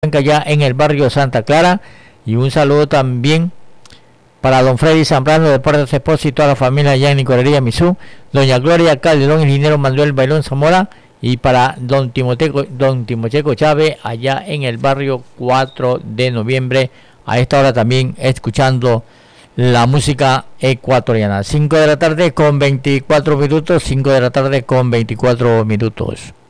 allá en el barrio Santa Clara. Y un saludo también para don Freddy Zambrano de Puerto Esposo y toda la familia allá en Nicolería Misú, doña Gloria Calderón, ingeniero Manuel Bailón Zamora, y para don Timoteco Chávez allá en el barrio 4 de noviembre, a esta hora también escuchando la música ecuatoriana. 5 de la tarde con 24 minutos, 5 de la tarde con 24 minutos.